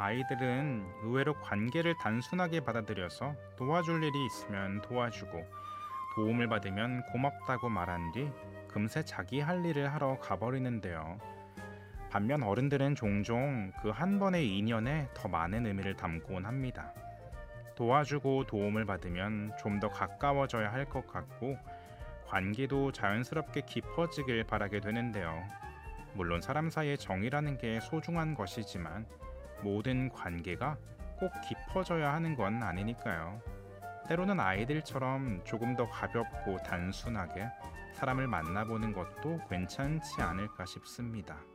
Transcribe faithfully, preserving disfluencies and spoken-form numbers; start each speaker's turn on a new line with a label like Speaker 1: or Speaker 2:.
Speaker 1: 아이들은 의외로 관계를 단순하게 받아들여서 도와줄 일이 있으면 도와주고 도움을 받으면 고맙다고 말한 뒤 금세 자기 할 일을 하러 가버리는데요. 반면 어른들은 종종 그 한 번의 인연에 더 많은 의미를 담곤 합니다. 도와주고 도움을 받으면 좀 더 가까워져야 할 것 같고 관계도 자연스럽게 깊어지길 바라게 되는데요. 물론 사람 사이의 정이라는 게 소중한 것이지만 모든 관계가 꼭 깊어져야 하는 건 아니니까요. 때로는 아이들처럼 조금 더 가볍고 단순하게 사람을 만나보는 것도 괜찮지 않을까 싶습니다.